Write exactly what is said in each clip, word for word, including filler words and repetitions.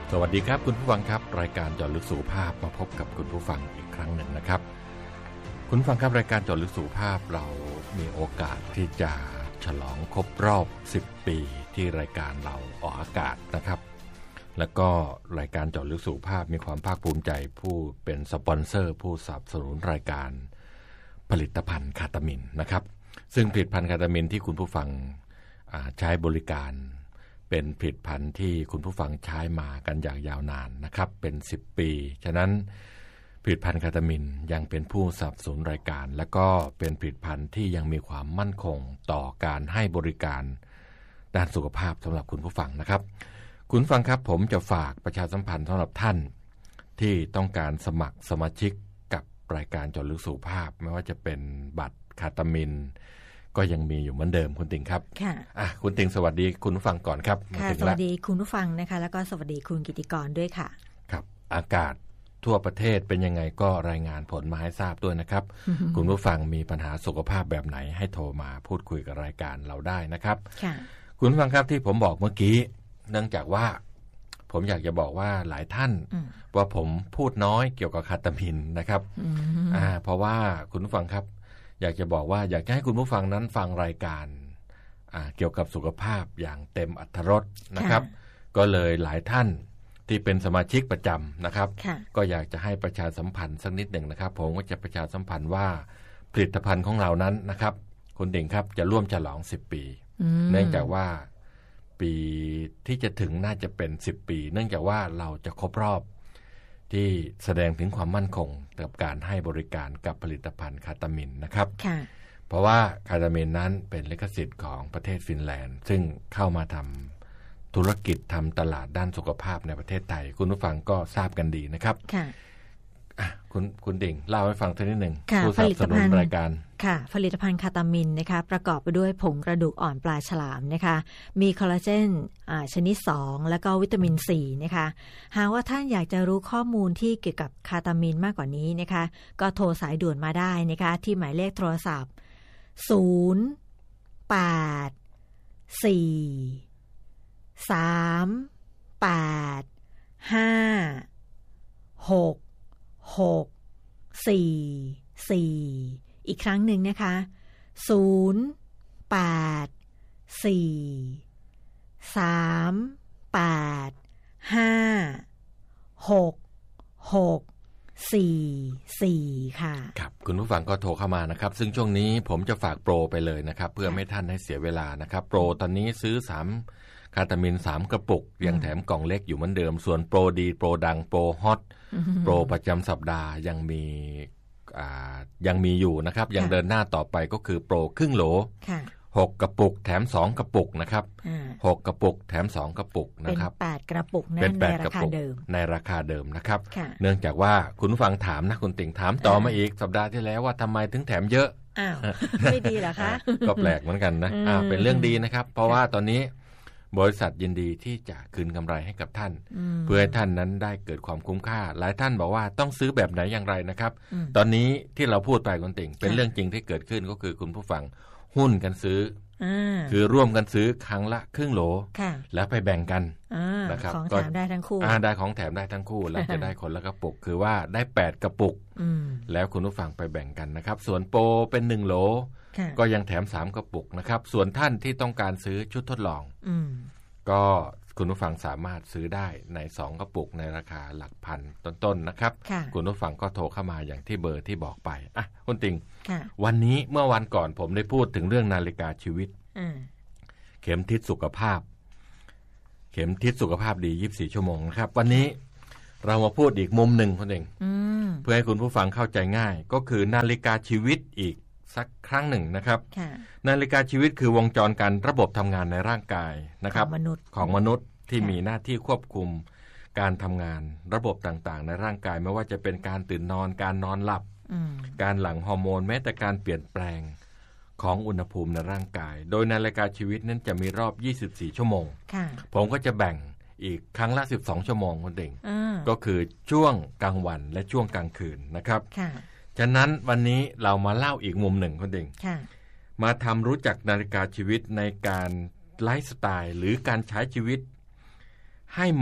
สวัสดีครับคุณผู้ฟังครับรายการเจาะลึกสุขภาพมาพบกับคุณผู้ฟังอีกครั้งหนึ่งนะครับคุณผู้ฟังครับรายการเจาะลึกสุขภาพเรามีโอกาสที่จะฉลองครบรอบสิบปีที่รายการเราออกอากาศนะครับแล้วก็รายการเจาะลึกสุขภาพมีความภาคภูมิใจผู้เป็นสปอนเซอร์ผู้สนับสนุนรายการผลิตภัณฑ์คาตามินนะครับซึ่งผลิตภัณฑ์คาตามินที่คุณผู้ฟังใช้บริการเป็นผลิตภัณฑ์ที่คุณผู้ฟังใช้มากันอย่างยาวนานนะครับเป็นสิบปีฉะนั้นผลิตภัณฑ์คาตามินยังเป็นผู้สนับสนุนรายการและก็เป็นผลิตภัณฑ์ที่ยังมีความมั่นคงต่อการให้บริการด้านสุขภาพสำหรับคุณผู้ฟังนะครับคุณผู้ฟังครับผมจะฝากประชาสัมพันธ์สำหรับท่านที่ต้องการสมัครสมาชิกกับรายการเจาะลึกสุขภาพไม่ว่าจะเป็นบัตรคาตามินก็ยังมีอยู่เหมือนเดิมคุณติ่งครับค่ะอ่ะคุณติ่งสวัสดีคุณผู้ฟังก่อนครับค่ะสวัสดีคุณผู้ฟังนะคะแล้วก็สวัสดีคุณกิติกรด้วยค่ะครับอากาศทั่วประเทศเป็นยังไงก็รายงานผลมาให้ทราบด้วยนะครับ คุณผู้ฟังมีปัญหาสุขภาพแบบไหนให้โทรมาพูดคุยกับรายการเราได้นะครับค่ะคุณผู้ฟังครับที่ผมบอกเมื่อกี้เนื่องจากว่าผมอยากจะบอกว่าหลายท่านว่าผมพูดน้อยเกี่ยวกับคาตามินนะครับอ่าเพราะว่าคุณผู้ฟังครับอยากจะบอกว่าอยากจะให้คุณผู้ฟังนั้นฟังรายการเกี่ยวกับสุขภาพอย่างเต็มอรรถรสนะครับก็เลยหลายท่านที่เป็นสมาชิกประจำนะครับก็อยากจะให้ประชาสัมพันธ์สักนิดหนึ่งนะครับผมก็จะประชาสัมพันธ์ว่าผลิตภัณฑ์ของเรานั้นนะครับคุณเด่งครับจะร่วมฉลองสิบปีเนื่องจากว่าปีที่จะถึงน่าจะเป็นสิบปีเนื่องจากว่าเราจะครบรอบที่แสดงถึงความมั่นคงกับการให้บริการกับผลิตภัณฑ์คาตามินนะครับเพราะว่าคาตามินนั้นเป็นลิขสิทธิ์ของประเทศฟินแลนด์ซึ่งเข้ามาทำธุรกิจทำตลาดด้านสุขภาพในประเทศไทยคุณผู้ฟังก็ทราบกันดีนะครับคุณคุณดิ่งเล่าให้ฟังทีนิดหนึ่งผู้สนับสนุนรายการค่ะผลิตภัณฑ์คาตามินนะคะประกอบไปด้วยผงกระดูกอ่อนปลาฉลามนะคะมีคอลลาเจนชนิดสองแล้วก็วิตามินซีนะคะหากว่าท่านอยากจะรู้ข้อมูลที่เกี่ยวกับคาตามินมากกว่านี้นะคะก็โทรสายด่วนมาได้นะคะที่หมายเลขโทรศัพท์ศูนย์ แปด สี่ สาม แปด ห้า หก หก สี่ สี่ อีกครั้งหนึ่งนะคะศูนย์ แปด สี่ สาม แปด ห้า หก หก สี่ สี่ ค่ะครับคุณผู้ฟังก็โทรเข้ามานะครับซึ่งช่วงนี้ผมจะฝากโปรไปเลยนะครับเพื่อไม่ท่านให้เสียเวลานะครับโปรตอนนี้ซื้อสามคาตามินสามกระปุกยังแถมกล่องเล็กอยู่เหมือนเดิมส่วนโปรดีโปรดังโปรฮอตโปรประจำสัปดาห์ยังมียังมีอยู่นะครับยังเดินหน้าต่อไปก็คือโปรครึ่งโหลหกกระปุกแถมสองกระปุกนะครับหกกระปุกแถมสองกระปุกนะครับเป็นแปดกระปุกในราคาเดิมในราคาเดิมนะครับเนื่องจากว่าคุณผู้ฟังถามนะคุณติ่งถามต่อมาอีกสัปดาห์ที่แล้วว่าทำไมถึงแถมเยอะอ้าวไม่ดีเหรอคะก็แปลกเหมือนกันนะเป็นเรื่องดีนะครับเพราะว่าตอนนี้บริษัทยินดีที่จะคืนกำไรให้กับท่านเพื่อให้ท่านนั้นได้เกิดความคุ้มค่าหลายท่านบอกว่าต้องซื้อแบบไหนอย่างไรนะครับตอนนี้ที่เราพูดไปคุณติ่งเป็นเรื่องจริงที่เกิดขึ้นก็คือคุณผู้ฟังหุ้นกันซื้อคือร่วมกันซื้อครั้งละครึ่งโหลแล้วไปแบ่งกันนะครับของแถมได้ทั้งคู่ได้ของแถมได้ทั้งคู่แล้วจะได้คนละกระปุกคือว่าได้แปดกระปุกแล้วคุณผู้ฟังไปแบ่งกันนะครับส่วนโปรเป็นหนึ่งโหลก็ยังแถมสามกระปุกนะครับส่วนท่านที่ต้องการซื้อชุดทดลองก็คุณผู้ฟังสามารถซื้อได้ในสองกระปุกในราคาหลักพันต้นๆ น, นะครับคุณผู้ฟังก็โทรเข้ามาอย่างที่เบอร์ที่บอกไปอ่ะคุณติงวันนี้เมื่อวันก่อนผมได้พูดถึงเรื่องนาฬิกาชีวิตเข็มทิศสุขภาพเข็มทิศสุขภาพดียี่สิบสี่ชั่วโมงนะครับวันนี้เรามาพูดอีกมุมหนึ่งคุณติงเพื่อให้คุณผู้ฟังเข้าใจง่ายก็คือนาฬิกาชีวิตอีกสักครั้งหนึ่งนะครับนาฬิกาชีวิตคือวงจรการระบบทำงานในร่างกายนะครับของมนุษย์ของมนุษย์ที่มีหน้าที่ควบคุมการทำงานระบบต่างๆในร่างกายไม่ว่าจะเป็นการตื่นนอนการนอนหลับการหลั่งฮอร์โมนแม้แต่การเปลี่ยนแปลงของอุณหภูมิในร่างกายโดยนาฬิกาชีวิตนั้นจะมีรอบยี่สิบสี่ชั่วโมงผมก็จะแบ่งอีกครั้งละสิบสองชั่วโมงคุณเด่งก็คือช่วงกลางวันและช่วงกลางคืนนะครับฉะนั้นวันนี้เรามาเล่าอีกมุมหนึ่งคุณเด่งมาทำรู้จักนาฬิกาชีวิตในการไลฟ์สไตล์หรือการใช้ชีวิตให้เหมาะ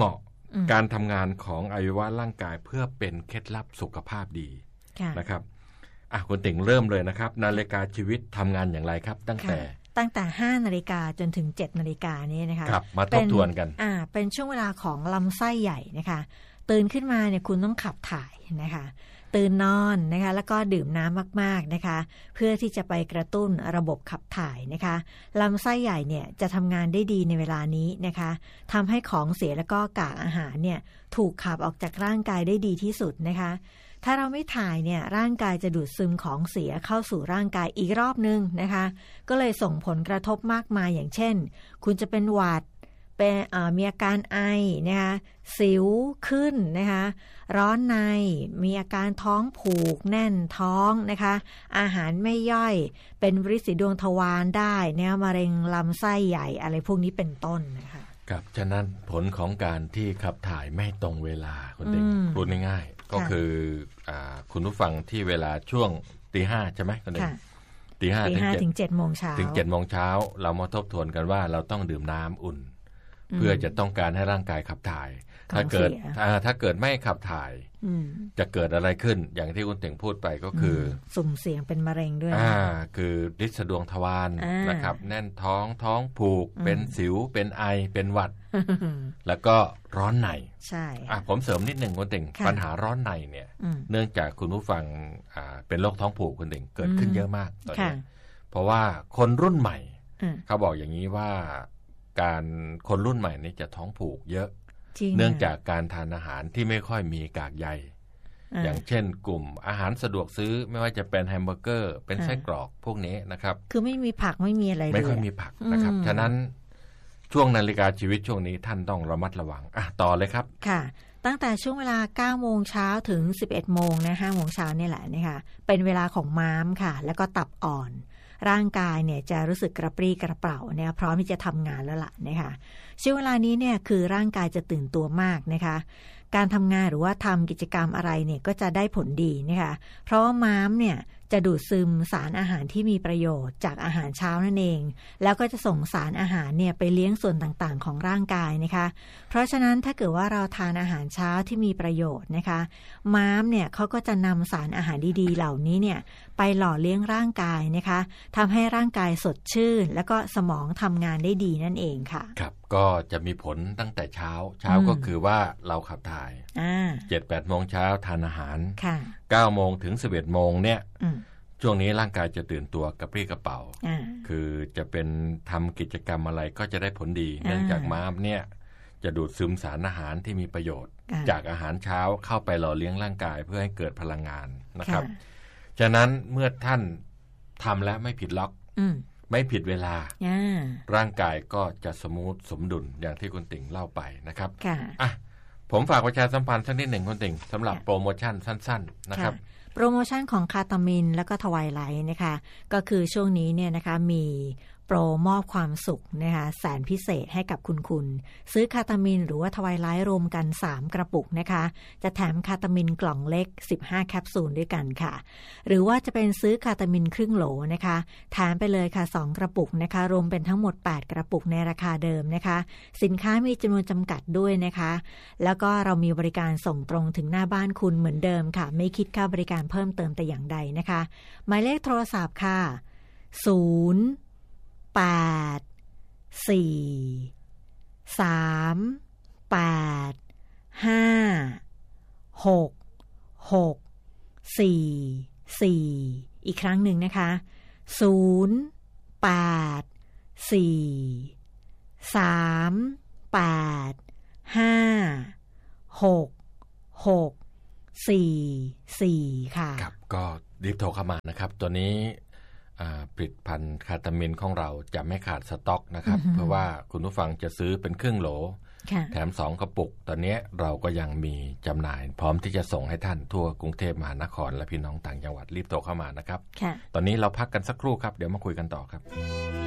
การทำงานของอวัยวะร่างกายเพื่อเป็นเคล็ดลับสุขภาพดีนะครับอ่ะคุณติ๋งเริ่มเลยนะครับนาฬิกาชีวิตทำงานอย่างไรครับตั้งแต่ตั้งแต่ห้านาฬิกาจนถึงเจ็ดนาฬิกานี้นะคะครับมาทบทวนกันอ่าเป็นช่วงเวลาของลำไส้ใหญ่นะคะตื่นขึ้นมาเนี่ยคุณต้องขับถ่ายนะคะตื่นนอนนะคะแล้วก็ดื่มน้ำมากๆนะคะเพื่อที่จะไปกระตุ้นระบบขับถ่ายนะคะลำไส้ใหญ่เนี่ยจะทำงานได้ดีในเวลานี้นะคะทำให้ของเสียแล้วก็กากอาหารเนี่ยถูกขับออกจากร่างกายได้ดีที่สุดนะคะถ้าเราไม่ถ่ายเนี่ยร่างกายจะดูดซึมของเสียเข้าสู่ร่างกายอีกรอบนึงนะคะก็เลยส่งผลกระทบมากมายอย่างเช่นคุณจะเป็นหวัดเป็นมีอาการไอนะคะสิวขึ้นนะคะร้อนในมีอาการท้องผูกแน่นท้องนะคะอาหารไม่ย่อยเป็นวริดสีดวงทวารได้เนี่ยมะเร็งลำไส้ใหญ่อะไรพวกนี้เป็นต้นนะคะครับฉะนั้นผลของการที่ขับถ่ายไม่ตรงเวลาคุณเด็กพูดง่ายๆก็คือคุณผู้ฟังที่เวลาช่วงตีห้าใช่ไหมคุณเด็กตีห้าถึงเจ็ดโมงเช้าถึงเจ็ดโมงเช้าเรามาทบทวนกันว่าเราต้องดื่มน้ำอุ่นเพื่อจะต้องการให้ร่างกายขับถ่ายถ้าเกิดถ้าเกิดไม่ขับถ่ายจะเกิดอะไรขึ้นอย่างที่คุณเต่งพูดไปก็คือสุ่มเสี่ยงเป็นมะเร็งด้วยอ่าคือฤทธิ์สะดวงทวารนะครับแน่นท้องท้องผูกเป็นสิวเป็นไอเป็นหวัดแล้วก็ร้อนในใช่อ่ะผมเสริมนิดหนึ่งคุณเต่งปัญหาร้อนในเนี่ยเนื่องจากคุณผู้ฟังอ่าเป็นโรคท้องผูกคุณเต่งเกิดขึ้นเยอะมากตอนนี้เพราะว่าคนรุ่นใหม่เขาบอกอย่างนี้ว่าการคนรุ่นใหม่นี่จะท้องผูกเยอะเนื่องจากการทานอาหารที่ไม่ค่อยมีกากใยอย่างเช่นกลุ่มอาหารสะดวกซื้อไม่ว่าจะเป็นแฮมเบอร์เกอร์เป็นไส้กรอกพวกนี้นะครับคือไม่มีผักไม่มีอะไรเลยไม่ค่อยมีผักนะครับฉะนั้นช่วงนาฬิกาชีวิตช่วงนี้ท่านต้องระมัดระวังอ่ะต่อเลยครับค่ะตั้งแต่ช่วงเวลาเก้าโมงเช้าถึงสิบเอ็ดโมงนะห้าโมงเช้านี่แหละนะคะเป็นเวลาของม้ามค่ะแล้วก็ตับอ่อนร่างกายเนี่ยจะรู้สึกกระปรี้กระเปร่าเนี่ยพร้อมที่จะทำงานแล้วล่ะนะคะช่วงเวลานี้เนี่ยคือร่างกายจะตื่นตัวมากนะคะการทำงานหรือว่าทำกิจกรรมอะไรเนี่ยก็จะได้ผลดีนะคะเพราะว่าม้ามเนี่ยจะดูดซึมสารอาหารที่มีประโยชน์จากอาหารเช้านั่นเองแล้วก็จะส่งสารอาหารเนี่ยไปเลี้ยงส่วนต่างๆของร่างกายนะคะเพราะฉะนั้นถ้าเกิดว่าเราทานอาหารเช้าที่มีประโยชน์นะคะม้ามเนี่ยเขาก็จะนำสารอาหารดีๆเหล่านี้เนี่ยไปหล่อเลี้ยงร่างกายนะคะทำให้ร่างกายสดชื่นแล้วก็สมองทำงานได้ดีนั่นเองค่ะครับก็จะมีผลตั้งแต่เช้าเช้าก็คือว่าเราขับถ่ายเจ็ดแปดโมงเช้าทานอาหารเก้าโมงถึงสิบเอ็ดโมงเนี่ยช่วงนี้ร่างกายจะตื่นตัวกระปรี้กระเป๋าคือจะเป็นทำกิจกรรมอะไรก็จะได้ผลดีเนื่องจากม้ามเนี่ยจะดูดซึมสารอาหารที่มีประโยชน์จากอาหารเช้าเข้าไปหล่อเลี้ยงร่างกายเพื่อให้เกิดพลังงานนะครับฉะนั้นเมื่อท่านทำแล้วไม่ผิดล็อกไม่ผิดเวลาร่างกายก็จะสมูทสมดุลอย่างที่คุณติ่งเล่าไปนะครับอ่ะผมฝากประชาสัมพันธ์สักนิดหนึ่งคุณติ่งสำหรับโปรโมชั่นสั้นๆนะครับโปรโมชั่นของคาตามินแล้วก็ทวายไลท์นะคะก็คือช่วงนี้เนี่ยนะคะมีโปรมอบความสุขนะคะแสนพิเศษให้กับคุณคุณซื้อคาตามินหรือว่าทวายไลท์รวมกันสามกระปุกนะคะจะแถมคาตามินกล่องเล็กสิบห้าแคปซูลด้วยกันค่ะหรือว่าจะเป็นซื้อคาตามินครึ่งโหลนะคะแถมไปเลยค่ะสองกระปุกนะคะรวมเป็นทั้งหมดแปดกระปุกในราคาเดิมนะคะสินค้ามีจำนวนจำกัดด้วยนะคะแล้วก็เรามีบริการส่งตรงถึงหน้าบ้านคุณเหมือนเดิมค่ะไม่คิดค่าบริการเพิ่มเติมแต่อย่างใดนะคะหมายเลขโทรศัพท์ค่ะศูนย์แปดสี่สามแปดห้าหกหกสี่สี่อีกครั้งหนึ่งนะคะศูนย์แปดสี่สามแปดห้าหกหกสี่สี่ค่ะครับก็รีบโทรเข้ามานะครับตัวนี้ผลิตภัณฑ์คาตามินของเราจะไม่ขาดสต็อกนะครับเพราะว่าคุณผู้ฟังจะซื้อเป็นครึ่งโหลแถมสองกระปุกตอนนี้เราก็ยังมีจำหน่ายพร้อมที่จะส่งให้ท่านทั่วกรุงเทพมหานครและพี่น้องต่างจังหวัดรีบโทรเข้ามานะครับตอนนี้เราพักกันสักครู่ครับเดี๋ยวมาคุยกันต่อครับ